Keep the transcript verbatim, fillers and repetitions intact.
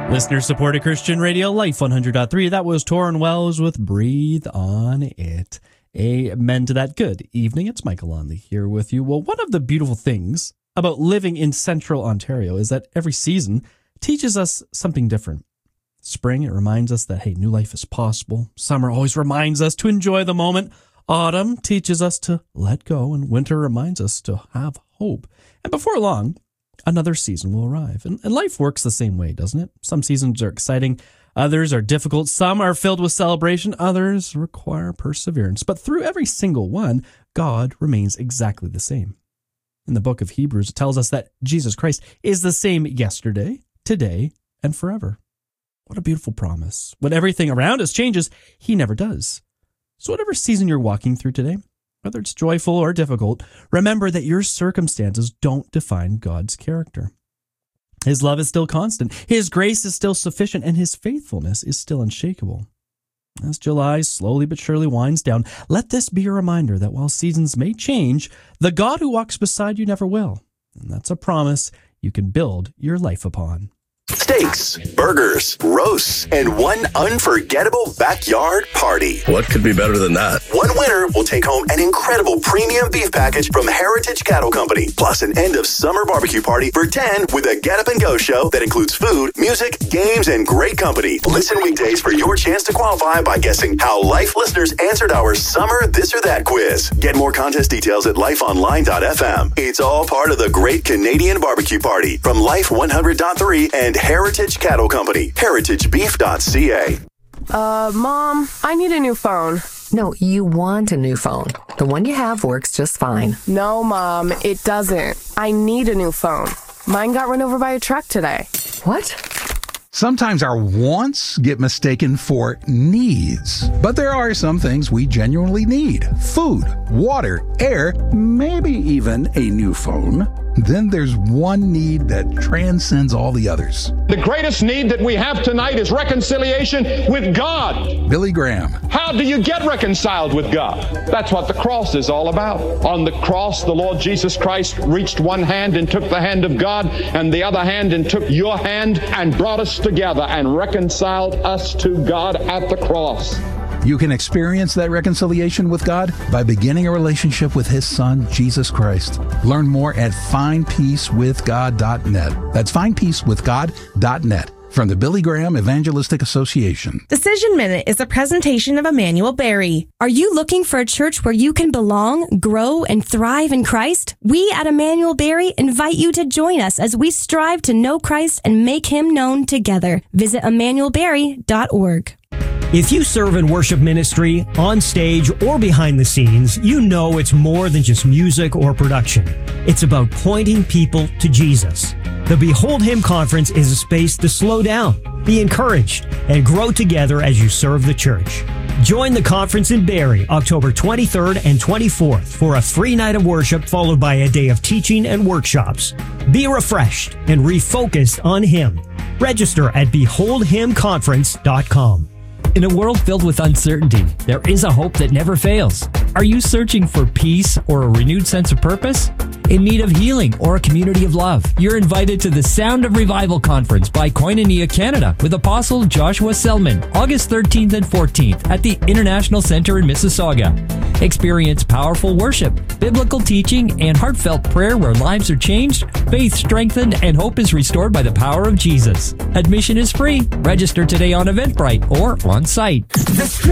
Listener-supported Christian radio, Life one hundred point three. That was Torrin Wells with Breathe On It. Amen to that. Good evening. It's Michael Lonley here with you. Well, one of the beautiful things about living in central Ontario is that every season teaches us something different. Spring, it reminds us that, hey, new life is possible. Summer always reminds us to enjoy the moment. Autumn teaches us to let go, and winter reminds us to have hope. And before long, another season will arrive. And, and life works the same way, doesn't it? Some seasons are exciting, others are difficult, some are filled with celebration, others require perseverance. But through every single one, God remains exactly the same. In the book of Hebrews, it tells us that Jesus Christ is the same yesterday, today, and forever. What a beautiful promise. When everything around us changes, he never does. So whatever season you're walking through today, whether it's joyful or difficult, remember that your circumstances don't define God's character. His love is still constant, His grace is still sufficient, and His faithfulness is still unshakable. As July slowly but surely winds down, let this be a reminder that while seasons may change, the God who walks beside you never will. And that's a promise you can build your life upon. Steaks, burgers, roasts, and one unforgettable backyard party. What could be better than that? One winner will take home an incredible premium beef package from Heritage Cattle Company, plus an end-of-summer barbecue party for ten with a Get Up and Go show that includes food, music, games, and great company. Listen weekdays for your chance to qualify by guessing how Life listeners answered our Summer This or That quiz. Get more contest details at life online dot f m. It's all part of the Great Canadian Barbecue Party from Life one hundred point three and Heritage Cattle Company, heritage beef dot c a. Uh, Mom, I need a new phone. No, you want a new phone. The one you have works just fine. No, Mom, it doesn't. I need a new phone. Mine got run over by a truck today. What? Sometimes our wants get mistaken for needs. But there are some things we genuinely need. Food, water, air, maybe even a new phone. Then there's one need that transcends all the others. The greatest need that we have tonight is reconciliation with God. Billy Graham. How do you get reconciled with God? That's what the cross is all about. On the cross, the Lord Jesus Christ reached one hand and took the hand of God, and the other hand and took your hand and brought us together and reconciled us to God at the cross. You can experience that reconciliation with God by beginning a relationship with His Son, Jesus Christ. Learn more at find peace with god dot net. That's find peace with god dot net. From the Billy Graham Evangelistic Association. Decision Minute is a presentation of Emmanuel Berry. Are you looking for a church where you can belong, grow, and thrive in Christ? We at Emmanuel Berry invite you to join us as we strive to know Christ and make Him known together. Visit emmanuel berry dot org. If you serve in worship ministry, on stage, or behind the scenes, you know it's more than just music or production. It's about pointing people to Jesus. The Behold Him Conference is a space to slow down, be encouraged, and grow together as you serve the church. Join the conference in Barrie, October twenty-third and twenty-fourth, for a free night of worship followed by a day of teaching and workshops. Be refreshed and refocused on Him. Register at behold him conference dot com. In a world filled with uncertainty, there is a hope that never fails. Are you searching for peace or a renewed sense of purpose? In need of healing or a community of love? You're invited to the Sound of Revival Conference by Koinonia Canada with Apostle Joshua Selman, August thirteenth and fourteenth at the International Center in Mississauga. Experience powerful worship, biblical teaching, and heartfelt prayer where lives are changed, faith strengthened, and hope is restored by the power of Jesus. Admission is free. Register today on Eventbrite or on site.